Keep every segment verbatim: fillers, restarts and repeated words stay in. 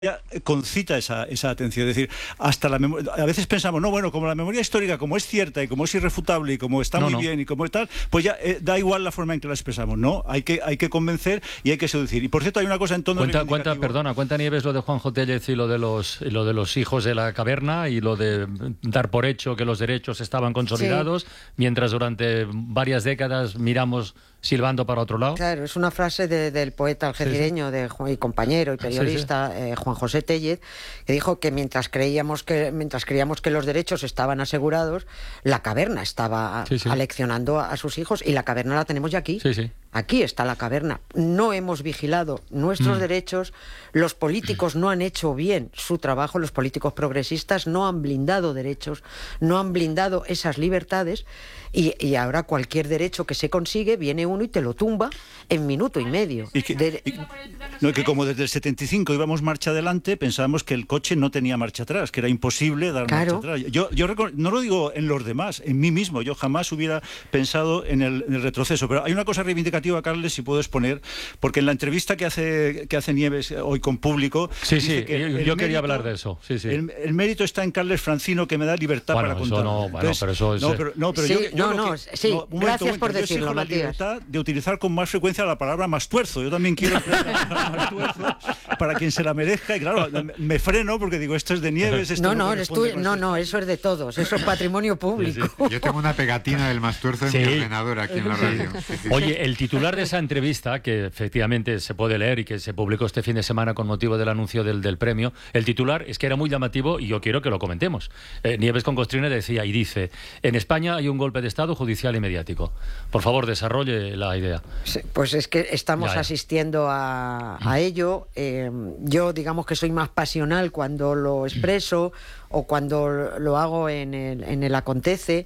concita esa, esa atención, es decir, hasta la memoria, a veces pensamos, no, bueno, como la memoria histórica, como es cierta y como es irrefutable y como está no, muy no. bien y como tal, pues ya eh, da igual la forma en que la expresamos, no, hay que, hay que convencer y hay que seducir. Y por cierto, hay una cosa en tono cuenta, cuenta, perdona, cuenta Nieves lo de Juanjo Tellez y lo de los y lo de los hijos de la caverna y lo de dar por hecho que los derechos estaban consolidados, sí. mientras durante varias décadas miramos silbando para otro lado. Claro, es una frase de, del poeta algecireño sí, sí. de Juan, y compañero y periodista sí, sí. Eh, Juan José Tellez, que dijo que mientras creíamos que mientras creíamos que los derechos estaban asegurados, la caverna estaba sí, sí. aleccionando a, a sus hijos, y la caverna la tenemos ya aquí. Sí, sí. Aquí está la caverna. No hemos vigilado nuestros mm. derechos, los políticos no han hecho bien su trabajo, los políticos progresistas no han blindado derechos, no han blindado esas libertades, y, y ahora cualquier derecho que se consigue, viene uno y te lo tumba en minuto y medio. Y que, de... y, no, que como desde el setenta y cinco íbamos marcha adelante, pensábamos que el coche no tenía marcha atrás, que era imposible dar claro. marcha atrás. Yo, yo no lo digo en los demás, en mí mismo, yo jamás hubiera pensado en el, en el retroceso, pero hay una cosa reivindicativa, Carles, si puedo exponer, porque en la entrevista que hace que hace Nieves hoy con Público, sí, sí, que yo, yo mérito, quería hablar de eso. Sí, sí. El, el mérito está en Carles Francino, que me da libertad bueno, para contar. No, bueno, Entonces, pero eso es... No, pero, no, pero sí, yo, yo no, no, que, sí, no, momento, gracias momento, por yo decirlo, exijo Matías. la libertad de utilizar con más frecuencia la palabra mastuerzo. Yo también quiero emplear la palabra mastuerzo para quien se la merezca, y claro, me freno porque digo, esto es de Nieves, esto no, no, no, eres tú, no, no, eso es de todos, eso es patrimonio público. Sí, sí. Yo tengo una pegatina del mastuerzo en sí. mi ordenador aquí en la radio. Sí, sí. Oye, el titular de esa entrevista, que efectivamente se puede leer y que se publicó este fin de semana con motivo del anuncio del, del premio, el titular es que era muy llamativo y yo quiero que lo comentemos. Eh, Nieves con Costrina decía y dice: en España hay un golpe de Estado judicial y mediático. Por favor, desarrolle la idea. Sí, pues es que estamos ya, ya. asistiendo a, a ello. Eh, yo digamos que soy más pasional cuando lo expreso o cuando lo hago en el, en el acontece.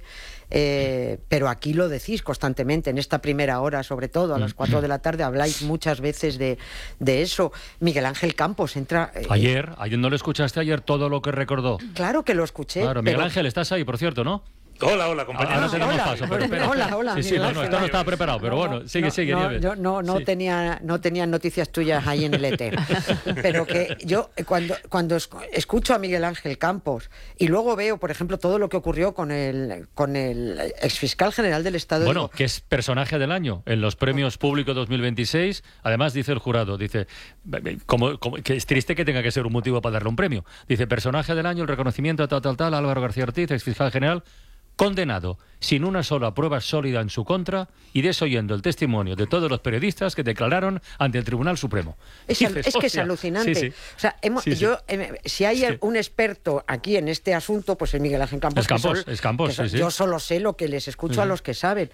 Eh, pero aquí lo decís constantemente, en esta primera hora, sobre todo a las cuatro de la tarde, habláis muchas veces de, de eso. Miguel Ángel Campos entra... Eh, ayer, ayer ¿no lo escuchaste ayer todo lo que recordó? Claro que lo escuché. Claro, Miguel pero... Ángel, estás ahí, por cierto, ¿no? Hola, hola, compañero. Ahora tenemos hola, paso, pero espera. Hola, hola. Sí, sí, no, no, esto no estaba preparado, pero bueno, no, sigue, no, sigue, no, Nieves. Yo no, no, sí. tenía, no tenía noticias tuyas ahí en el éter. Pero que yo, cuando, cuando escucho a Miguel Ángel Campos y luego veo, por ejemplo, todo lo que ocurrió con el, con el exfiscal general del Estado... Bueno, digo, que es personaje del año en los premios públicos dos mil veintiséis. Además, dice el jurado, dice, como, como, que es triste que tenga que ser un motivo para darle un premio. Dice, personaje del año, el reconocimiento tal, tal, tal, Álvaro García Ortiz, exfiscal general, condenado sin una sola prueba sólida en su contra y desoyendo el testimonio de todos los periodistas que declararon ante el Tribunal Supremo. Es, dices, es que es alucinante. Sí, sí. O sea, hemos, sí, sí. Yo, eh, si hay sí. un experto aquí en este asunto, pues es Miguel Ángel Campos. Es Campos, sol, es Campos, sí, sí. Yo solo sé lo que les escucho sí. a los que saben.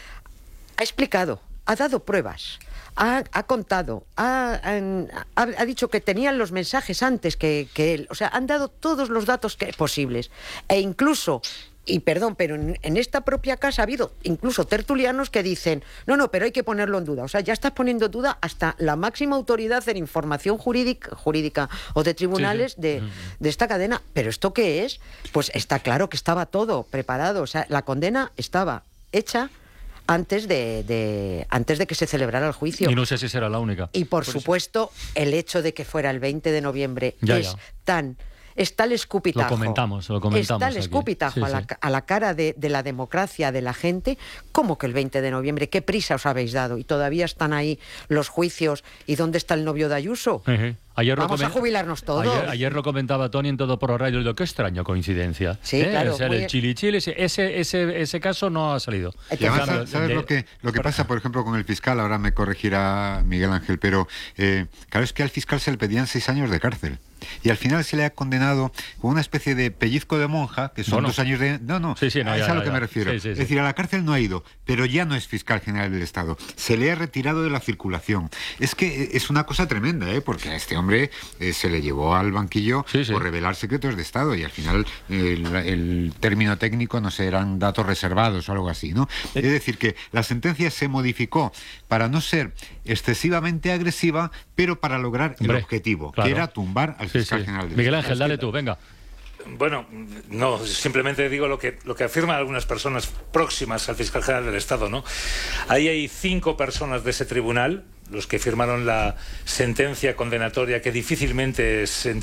Ha explicado, ha dado pruebas. Ha, ha contado, ha, ha, ha dicho que tenían los mensajes antes que, que él. O sea, han dado todos los datos que, posibles. E incluso... Y perdón, pero en, en esta propia casa ha habido incluso tertulianos que dicen, no, no, pero hay que ponerlo en duda. O sea, ya estás poniendo en duda hasta la máxima autoridad en información jurídica, jurídica o de tribunales sí, sí. De, de esta cadena. ¿Pero esto qué es? Pues está claro que estaba todo preparado. O sea, la condena estaba hecha antes de, de antes de que se celebrara el juicio. Y no sé si será la única. Y por, por supuesto, eso. el hecho de que fuera el veinte de noviembre ya, es ya. tan... Está el escupitajo. Lo comentamos, lo comentamos. Está el escupitajo sí, a, la, sí. a la cara de, de la democracia, de la gente. ¿Cómo que el veinte de noviembre? ¿Qué prisa os habéis dado? Y todavía están ahí los juicios. ¿Y dónde está el novio de Ayuso? Uh-huh. Ayer Vamos lo a jubilarnos todos. Ayer, ayer lo comentaba Tony en Todo por el Radio. Qué extraño coincidencia. Sí, ¿eh? claro. O sea, el chili chili, ese, ese, ese caso no ha salido. Y además, ¿sabes, ¿sabes de... lo que lo que pasa, por ejemplo, con el fiscal? Ahora me corregirá Miguel Ángel, pero eh, claro, es que al fiscal se le pedían seis años de cárcel. Y al final se le ha condenado con una especie de pellizco de monja, que son no, no. dos años de... No, no, sí, sí, no a ya, eso es a lo ya, que ya. me refiero. Sí, sí, es sí. decir, a la cárcel no ha ido, pero ya no es fiscal general del Estado. Se le ha retirado de la circulación. Es que es una cosa tremenda, ¿eh? Porque a este hombre eh, se le llevó al banquillo sí, sí. por revelar secretos de Estado y al final el, el término técnico, no sé, eran datos reservados o algo así, ¿no? Es decir, que la sentencia se modificó para no ser excesivamente agresiva, pero para lograr Hombre, el objetivo, claro. que era tumbar al sí, fiscal sí. general del Miguel Estado. Ángel, dale tú, venga. Bueno, no, simplemente digo lo que, lo que afirman algunas personas próximas al fiscal general del Estado, ¿no? Ahí hay cinco personas de ese tribunal los que firmaron la sentencia condenatoria, que difícilmente es